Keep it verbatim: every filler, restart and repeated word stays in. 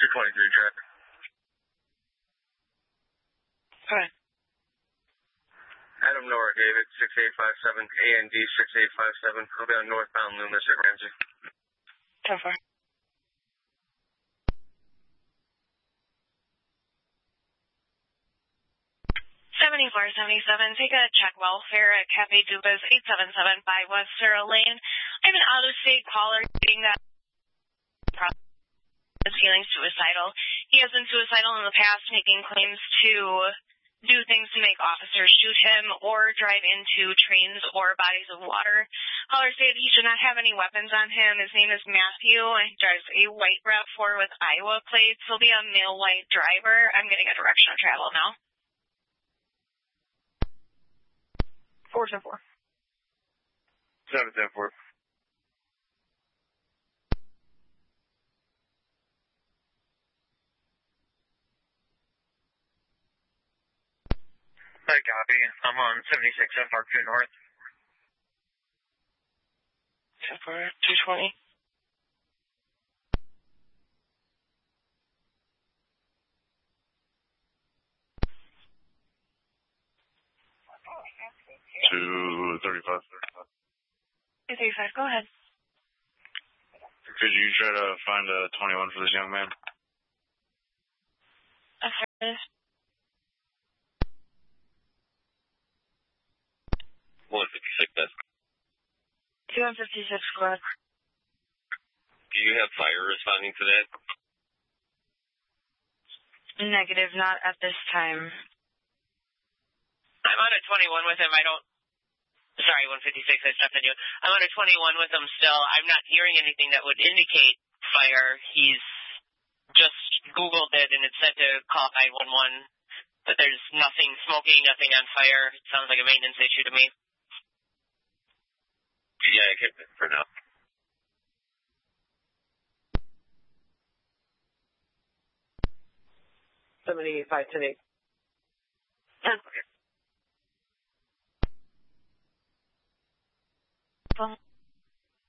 two twenty-three traffic. Okay. Adam Nora, David, six eight five seven, A N D six eight five seven. I'll be on northbound Loomis at Ramsey. ten four. seventy-four seventy-seven, take a check welfare at Cafe Dupas, eight seven seven five West Sarah Lane. I have an out-of-state caller stating that is feeling suicidal. He has been suicidal in the past, making claims to do things to make officers shoot him or drive into trains or bodies of water. Caller stated he should not have any weapons on him. His name is Matthew, and he drives a white RAV four with Iowa plates. He'll be a male white driver. I'm getting a direction of travel now. four ten four. seven ten four. Hi, copy. I'm on seventy-six F R two North. ten four, two twenty. two thirty-five. two thirty-five, go ahead. Could you try to find a twenty-one for this young man? Okay. one fifty-six, that's. two fifty-six, squad. Do you have fire responding to that? Negative, not at this time. I'm on a twenty-one with him. I don't. Sorry, one fifty-six, I stepped on you. I'm on a twenty-one with him still. I'm not hearing anything that would indicate fire. He's just Googled it and it said to call nine one one, but there's nothing smoking, nothing on fire. It sounds like a maintenance issue to me. Yeah, I can for now. seventy-five ten eight. Well,